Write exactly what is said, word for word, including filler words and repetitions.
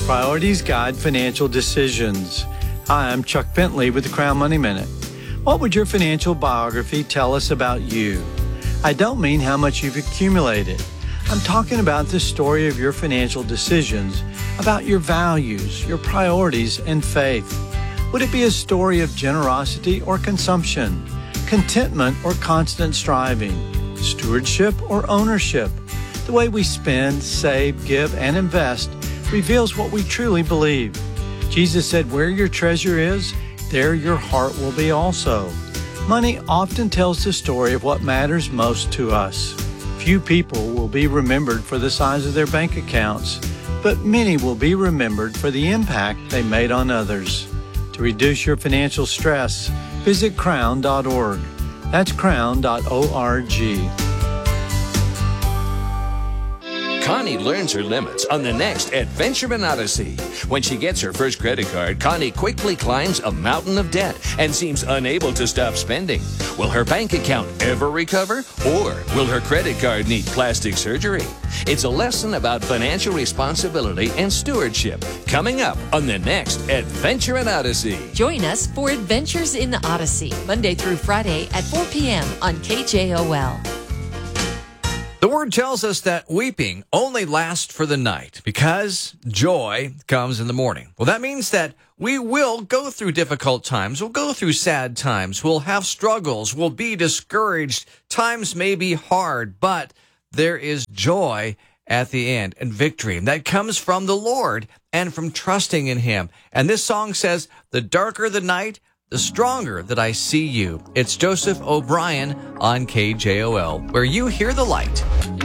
Priorities guide financial decisions. Hi, I'm Chuck Bentley with the Crown Money Minute. What would your financial biography tell us about you? I don't mean how much you've accumulated. I'm talking about the story of your financial decisions, about your values, your priorities, and faith. Would it be a story of generosity or consumption, contentment or constant striving, stewardship or ownership? The way we spend, save, give, and invest reveals what we truly believe. Jesus said, "Where your treasure is, there your heart will be also." Money often tells the story of what matters most to us. Few people will be remembered for the size of their bank accounts, but many will be remembered for the impact they made on others. To reduce your financial stress, visit crown dot org. That's crown dot org. Connie learns her limits on the next Adventureman Odyssey. When she gets her first credit card, Connie quickly climbs a mountain of debt and seems unable to stop spending. Will her bank account ever recover? Or will her credit card need plastic surgery? It's a lesson about financial responsibility and stewardship coming up on the next Adventureman Odyssey. Join us for Adventures in the Odyssey, Monday through Friday at four p.m. on K J O L. The Word tells us that weeping only lasts for the night because joy comes in the morning. Well, that means that we will go through difficult times. We'll go through sad times. We'll have struggles. We'll be discouraged. Times may be hard, but there is joy at the end and victory. And that comes from the Lord and from trusting in Him. And this song says, "The darker the night, the stronger that I see you." It's Joseph O'Brien on K J O L, where you hear the light.